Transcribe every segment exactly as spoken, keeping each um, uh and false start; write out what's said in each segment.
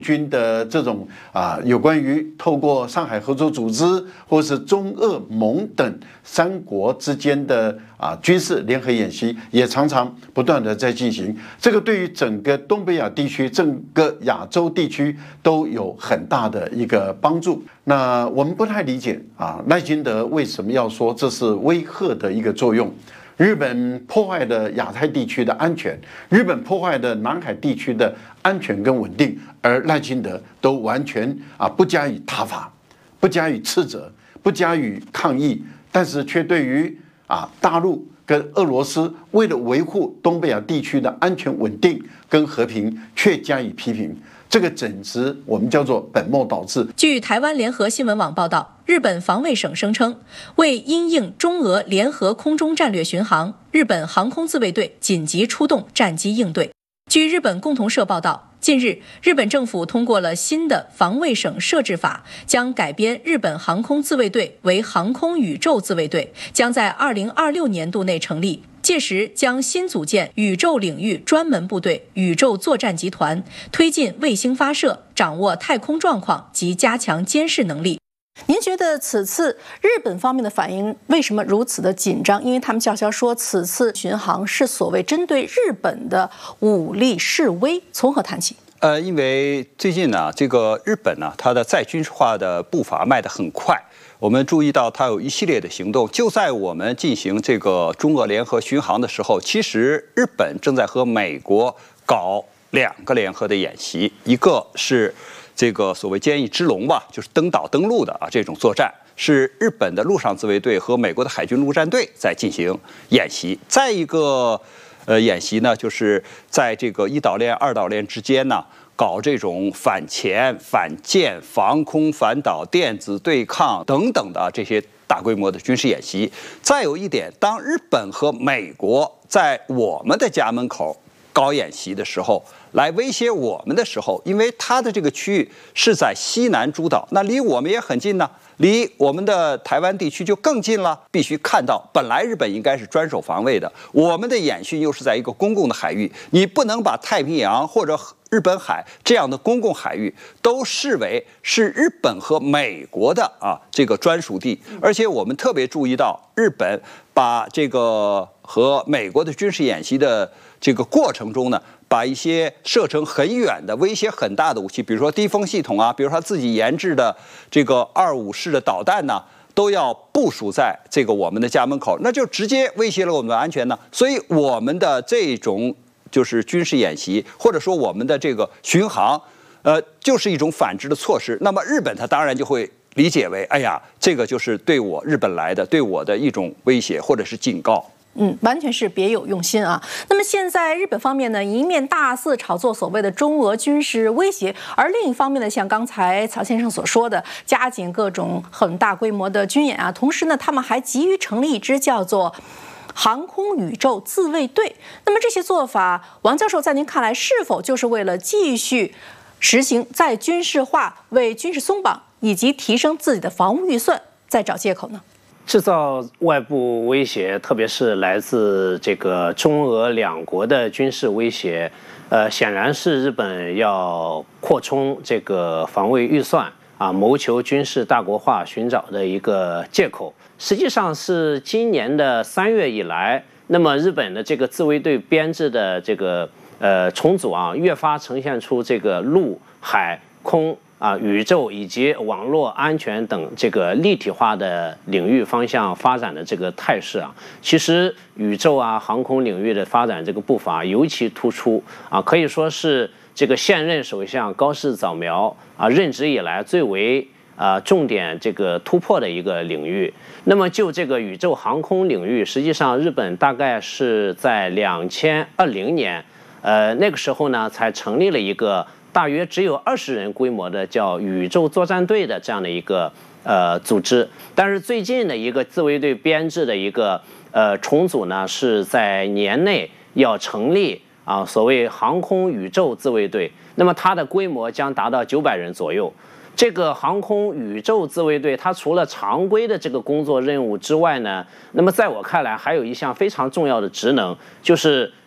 军的这种啊，有关于透过上海合作组织或是中俄蒙等三国之间的啊军事联合演习，也常常不断的在进行。这个对于整个东北亚地区、整个亚洲地区都有很大的一个帮助。那我们不太理解啊，赖清德为什么要说这是威吓的一个作用？日本破坏了亚太地区的安全，日本破坏了南海地区的安全跟稳定，而赖清德都完全啊不加以挞伐，不加以斥责，不加以抗议，但是却对于啊大陆跟俄罗斯为了维护东北亚地区的安全稳定跟和平，却加以批评。这个简直我们叫做本末倒置。 据台湾联合新闻网报道，日本防卫省声称，为因应中俄联合空中战略巡航，日本航空自卫队紧急出动战机应对。据日本共同社报道，近日，日本政府通过了新的防卫省设置法，将改编日本航空自卫队为航空宇宙自卫队，将在二零二六年度内成立。届时将新组建宇宙领域专门部队、宇宙作战集团，推进卫星发射，掌握太空状况及加强监视能力。 您觉得此次日本方面的反应为什么如此的紧张？因为他们叫嚣说此次巡航是所谓针对日本的武力示威，从何谈起？ 呃，因为最近呢，这个日本呢，它的再军事化的步伐迈得很快。我们注意到它有一系列的行动，就在我们进行这个中俄联合巡航的时候，其实日本正在和美国搞两个联合的演习，一个是这个所谓坚毅之龙吧，就是登岛登陆的啊这种作战，是日本的陆上自卫队和美国的海军陆战队在进行演习。再一个呃演习呢，就是在这个一岛链、二岛链之间呢，搞这种反潜、反舰、防空、反导、电子对抗等等的这些大规模的军事演习。再有一点，当日本和美国在我们的家门口搞演习的时候，来威胁我们的时候，因为它的这个区域是在西南诸岛，那离我们也很近呢，离我们的台湾地区就更近了。必须看到，本来日本应该是专守防卫的，我们的演训又是在一个公共的海域，你不能把太平洋或者日本海这样的公共海域都视为是日本和美国的啊这个专属地。而且我们特别注意到，日本把这个和美国的军事演习的这个过程中呢，把一些射程很远的、威胁很大的武器，比如说低风系统啊，比如说他自己研制的这个二五式的导弹呢，都要部署在这个我们的家门口，那就直接威胁了我们的安全呢。所以我们的这种就是军事演习，或者说我们的这个巡航，呃，就是一种反制的措施。那么日本他当然就会理解为，哎呀，这个就是对我日本来的对我的一种威胁或者是警告。 嗯，完全是别有用心啊。那么现在日本方面呢，一面大肆炒作所谓的中俄军事威胁，而另一方面呢，像刚才曹先生所说的，加紧各种很大规模的军演啊，同时呢，他们还急于成立一支叫做航空宇宙自卫队。那么这些做法，王教授在您看来，是否就是为了继续实行再军事化、为军事松绑以及提升自己的防务预算在找借口呢？ 制造外部威胁，特别是来自这个中俄两国的军事威胁，呃，显然是日本要扩充这个防卫预算啊，谋求军事大国化寻找的一个借口。实际上是今年的三月以来，那么日本的这个自卫队编制的这个呃重组啊，越发呈现出这个陆海空啊、宇宙以及网络安全等这个立体化的领域方向发展的这个态势啊，其实宇宙啊、航空领域的发展这个步伐尤其突出啊，可以说是这个现任首相高市早苗啊任职以来最为啊重点这个突破的一个领域。那么就这个宇宙航空领域，实际上日本大概是在两千二零年，呃那个时候呢才成立了一个大约只有二十人规模的叫宇宙作战队的这样的一个呃组织，但是最近的一个自卫队编制的一个呃重组呢，是在年内要成立啊所谓航空宇宙自卫队，那么它的规模将达到九百人左右。这个航空宇宙自卫队，它除了常规的这个工作任务之外呢，那么在我看来还有一项非常重要的职能，就是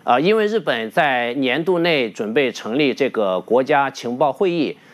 啊，因为日本在年度内准备成立这个国家情报会议，